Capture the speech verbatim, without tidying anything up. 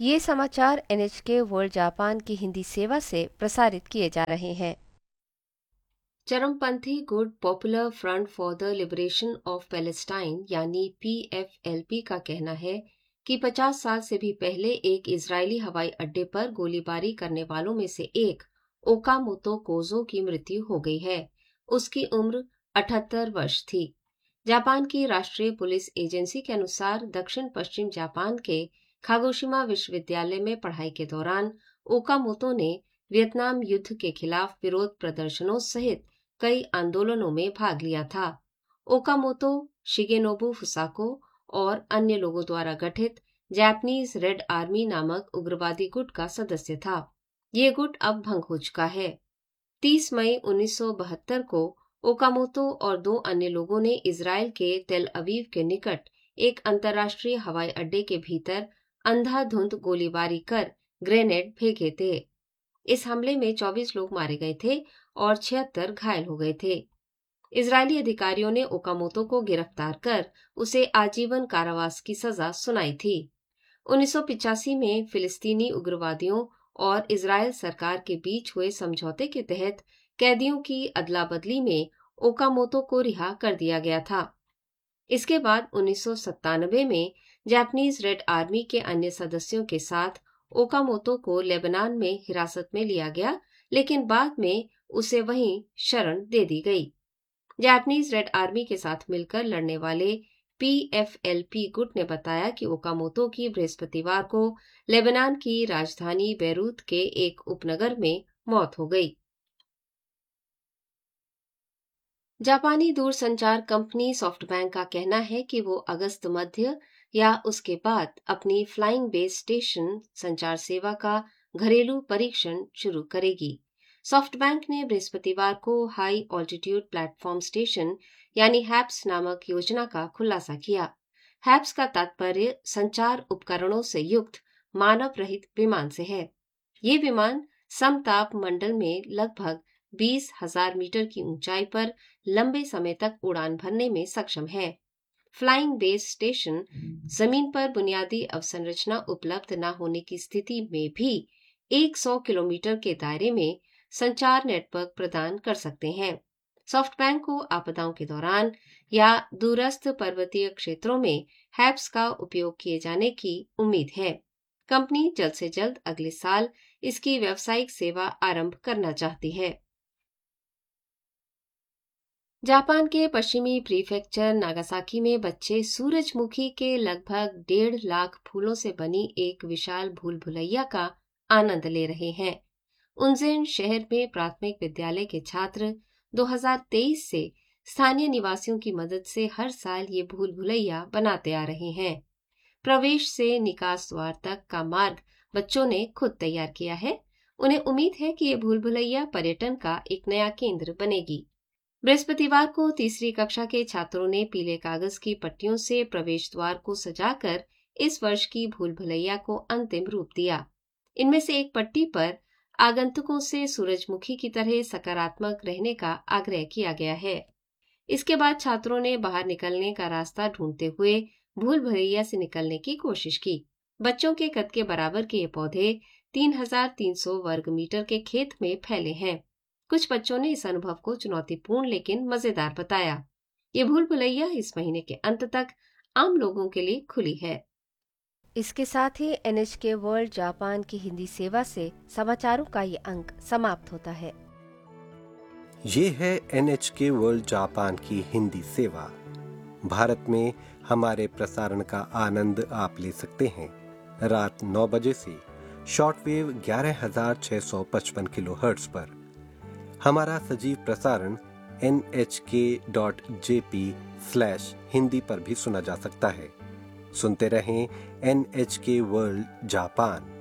ये समाचार N H के वर्ल्ड जापान की हिंदी सेवा से प्रसारित किए जा रहे हैं। चरमपंथी good popular front for the liberation of Palestine यानी पी एफ एल पी का कहना है कि पचास साल से भी पहले एक इजरायली हवाई अड्डे पर गोलीबारी करने वालों में से एक ओकामोतो कोजो की मृत्यु हो गई है। उसकी उम्र अठहत्तर वर्ष थी। जापान की राष्ट्रीय पुलिस एजेंसी के अनुसार दक्षिण पश्चिम जापान के कागोशिमा विश्वविद्यालय में पढ़ाई के दौरान ओकामोतो ने वियतनाम युद्ध के खिलाफ विरोध प्रदर्शनों सहित कई आंदोलनों में भाग लिया था। ओकामोतो शिगेनोबु फुसाको और अन्य लोगों द्वारा गठित जापानीज रेड आर्मी नामक उग्रवादी गुट का सदस्य था। ये गुट अब भंग हो चुका है। तीस मई उन्नीस सौ बहत्तर को ओकामोतो और दो अन्य लोगों ने इजराइल के तेल अवीव के निकट एक अंतर्राष्ट्रीय हवाई अड्डे के भीतर अंधाधुंध गोलीबारी कर ग्रेनेड फेंके थे। इस हमले में चौबीस लोग मारे गए थे और छिहत्तर घायल हो गए थे। इजरायली अधिकारियों ने ओकामोतो को गिरफ्तार कर उसे आजीवन कारावास की सजा सुनाई थी। उन्नीस सौ पिचासी में फिलिस्तीनी उग्रवादियों और इजरायल सरकार के बीच हुए समझौते के तहत कैदियों की अदला बदली में ओकामोतो को रिहा कर दिया गया था। इसके बाद उन्नीस सौ सत्तानबे में जापानीज रेड आर्मी के अन्य सदस्यों के साथ ओकामोतो को लेबनान में हिरासत में लिया गया, लेकिन बाद में उसे वहीं शरण दे दी गई। जापानीज रेड आर्मी के साथ मिलकर लड़ने वाले पी एफ एल पी गुट ने बताया कि ओकामोतो की बृहस्पतिवार को लेबनान की राजधानी बेरूत के एक उपनगर में मौत हो गई। जापानी दूरसंचार कंपनी सॉफ्टबैंक का कहना है कि वो अगस्त मध्य या उसके बाद अपनी फ्लाइंग बेस स्टेशन संचार सेवा का घरेलू परीक्षण शुरू करेगी। सॉफ्टबैंक ने बृहस्पतिवार को हाई ऑल्टीट्यूड प्लेटफॉर्म स्टेशन यानी हैप्स नामक योजना का खुलासा किया। हैप्स का तात्पर्य संचार उपकरणों से युक्त मानव रहित विमान से है। ये विमान समताप मंडल में लगभग बीस हजार मीटर की ऊंचाई पर लंबे समय तक उड़ान भरने में सक्षम है। फ्लाइंग बेस स्टेशन जमीन पर बुनियादी अवसंरचना उपलब्ध न होने की स्थिति में भी सौ किलोमीटर के दायरे में संचार नेटवर्क प्रदान कर सकते हैं। सॉफ्टबैंक को आपदाओं के दौरान या दूरस्थ पर्वतीय क्षेत्रों में हैप्स का उपयोग किए जाने की उम्मीद है। कंपनी जल्द से जल्द अगले साल इसकी व्यावसायिक सेवा आरंभ करना चाहती है। जापान के पश्चिमी प्रीफेक्चर नागासाकी में बच्चे सूरजमुखी के लगभग डेढ़ लाख फूलों से बनी एक विशाल भूल भुलैया का आनंद ले रहे हैं। उन्जेन शहर में प्राथमिक विद्यालय के छात्र दो हज़ार तेईस से स्थानीय निवासियों की मदद से हर साल ये भूल भुलैया बनाते आ रहे हैं। प्रवेश से निकास द्वार तक का मार्ग बच्चों ने खुद तैयार किया है। उन्हें उम्मीद है कि ये भूल भुलैया पर्यटन का एक नया केंद्र बनेगी। बृहस्पतिवार को तीसरी कक्षा के छात्रों ने पीले कागज की पट्टियों से प्रवेश द्वार को सजाकर इस वर्ष की भूल भुलैया को अंतिम रूप दिया। इनमें से एक पट्टी पर आगंतुकों से सूरजमुखी की तरह सकारात्मक रहने का आग्रह किया गया है। इसके बाद छात्रों ने बाहर निकलने का रास्ता ढूंढते हुए भूल भुलैया से निकलने की कोशिश की। बच्चों के कद के बराबर के ये पौधे तीन हजार तीन सौ वर्ग मीटर के खेत में फैले हैं। कुछ बच्चों ने इस अनुभव को चुनौतीपूर्ण लेकिन मजेदार बताया। ये भूल भुलैया इस महीने के अंत तक आम लोगों के लिए खुली है। इसके साथ ही एन एच के वर्ल्ड जापान की हिंदी सेवा से समाचारों का ये अंक समाप्त होता है। ये है एन एच के वर्ल्ड जापान की हिंदी सेवा। भारत में हमारे प्रसारण का आनंद आप ले सकते हैं रात नौ बजे से शॉर्टवेव ग्यारह हजार छह सौ पचपन किलोहर्ट्ज पर। हमारा सजीव प्रसारण एन एच के dot J P slash Hindi पर भी सुना जा सकता है। सुनते रहें एन एच के वर्ल्ड जापान।